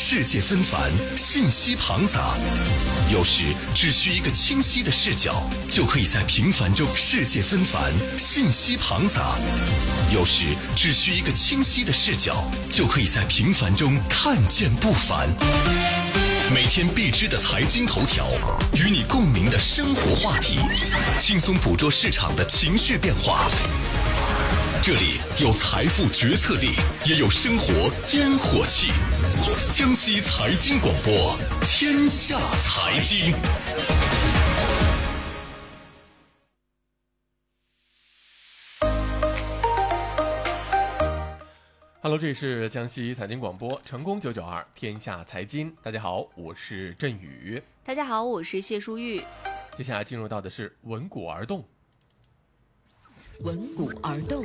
世界纷繁，信息庞杂。有时只需一个清晰的视角，就可以在平凡中世界纷繁，信息庞杂。有时只需一个清晰的视角，就可以在平凡中看见不凡。每天必知的财经头条，与你共鸣的生活话题，轻松捕捉市场的情绪变化。这里有财富决策力，也有生活烟火气。江西财经广播，天下财经。 Hello， 这里是江西财经广播，成功992天下财经。大家好，我是振宇。 大家好，我是谢淑玉。 接下来进入到的是闻股而动。 闻股而动。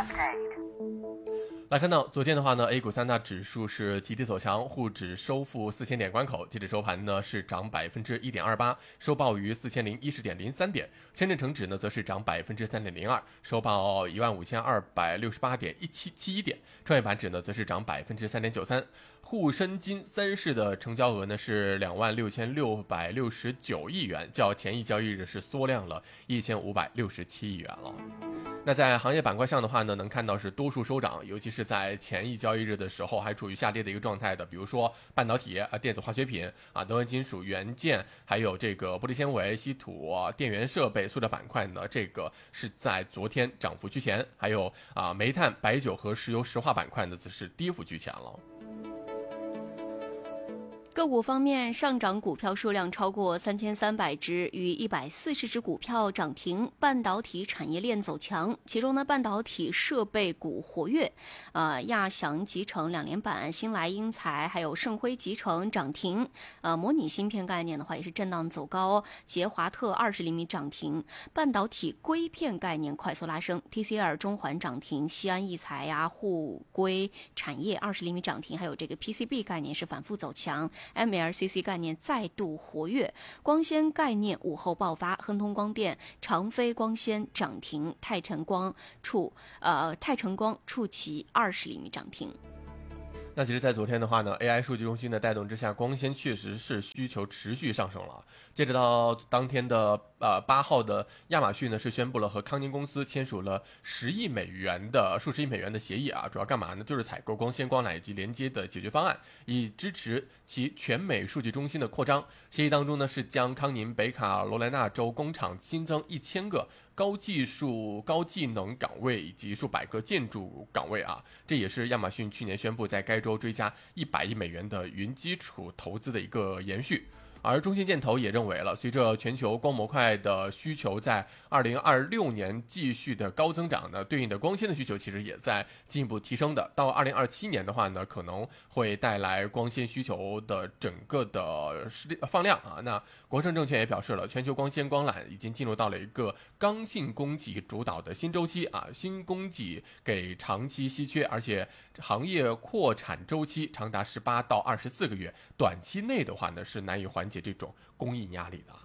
来看到昨天的话呢 ，A 股三大指数是集体走强，沪指收复4000点关口，截止收盘呢是涨1.28%，收报于4010.03点。深圳成指呢则是涨3.02%，收报15268.171点。创业板指呢则是涨3.93%。沪深金三市的成交额呢是26669亿元，较前一交易日是缩量了1567亿元了。那在行业板块上的话呢，能看到是多数收涨，尤其是在前一交易日的时候还处于下跌的一个状态的，比如说半导体、电子化学品、能源金属、元件，还有这个玻璃纤维、稀土、电源设备、塑料板块呢，这个是在昨天涨幅居前，还有煤炭、白酒和石油石化板块呢，则是跌幅居前了。 个股方面，上涨股票数量超过3300只，逾140只股票涨停。半导体产业链走强，其中呢，半导体设备股活跃，亚翔集成2连板，新来英材还有盛辉集成涨停。模拟芯片概念的话也是震荡走高，捷华特20厘米涨停。半导体硅片概念快速拉升 ，TCL 中环涨停，西安易材沪硅产业20厘米涨停，还有这个 PCB 概念是反复走强。MLCC 概念再度活跃，光纤概念午后爆发，亨通光电、长飞光纤涨停，泰晨光触及20厘米涨停。 那其实，在昨天的话呢 ，AI 数据中心的带动之下，光纤确实是需求持续上升了。截止到当天的8号的亚马逊呢，是宣布了和康宁公司签署了数十亿美元的协议主要干嘛呢？就是采购光纤、光缆以及连接的解决方案，以支持其全美数据中心的扩张。协议当中呢，是将康宁北卡罗来纳州工厂新增1000个高技术、高技能岗位以及数百个建筑岗位这也是亚马逊去年宣布在该州追加100亿美元的云基础投资的一个延续。而中信建投也认为了，随着全球光模块的需求在2026年继续的高增长呢，对应的光纤的需求其实也在进一步提升的。到2027年的话呢，可能会带来光纤需求的整个的放量那国盛证券也表示了，全球光纤光缆已经进入到了一个刚性供给主导的新周期新供给给长期稀缺，而且行业扩产周期长达18到24个月，短期内的话呢是难以缓解这种供应压力的。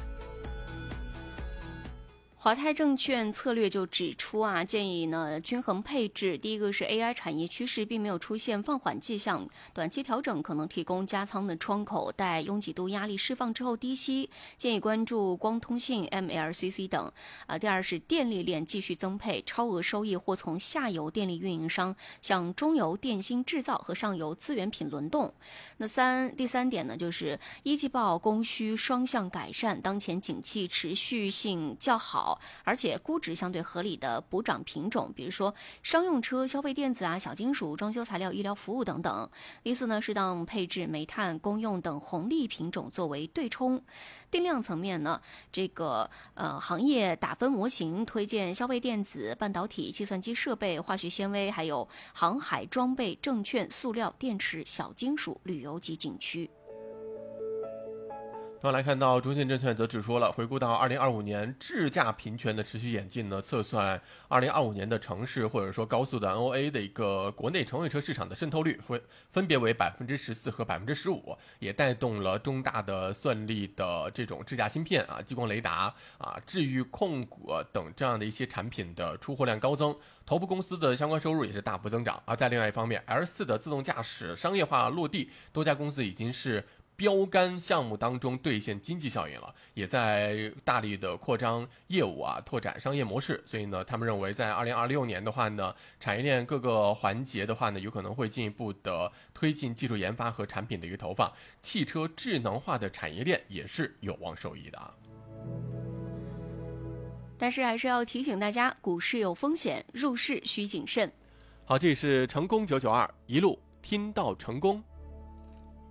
华泰证券策略就指出建议呢均衡配置。第一个是 AI 产业趋势并没有出现放缓迹象，短期调整可能提供加仓的窗口，待拥挤度压力释放之后低吸，建议关注光通信、MLCC 等。第二是电力链继续增配，超额收益或从下游电力运营商向中游电芯制造和上游资源品轮动。第三点呢，就是一季报供需双向改善，当前景气持续性较好，而且估值相对合理的补涨品种，比如说商用车、消费电子小金属、装修材料、医疗服务等等。第四呢，适当配置煤炭、公用等红利品种作为对冲。定量层面呢，这个行业打分模型推荐消费电子、半导体、计算机设备、化学纤维，还有航海装备、证券、塑料、电池、小金属、旅游及景区。 同样来看到中信证券则指出了，回顾到2025年智驾平权的持续演进呢，测算2025年的城市或者说高速的 NOA 的一个国内乘用车市场的渗透率分别为14%和15%，也带动了中大的算力的这种智驾芯片激光雷达智域控股等这样的一些产品的出货量高增，头部公司的相关收入也是大幅增长。在另外一方面 ，L4 的自动驾驶商业化落地，多家公司已经是标杆项目当中兑现经济效应了，也在大力的扩张业务拓展商业模式。所以呢，他们认为在2026年的话呢，产业链各个环节的话呢，有可能会进一步的推进技术研发和产品的一个投放，汽车智能化的产业链也是有望受益的。 但是还是要提醒大家，股市有风险，入市需谨慎。 好，这里是成功992，一路听到成功。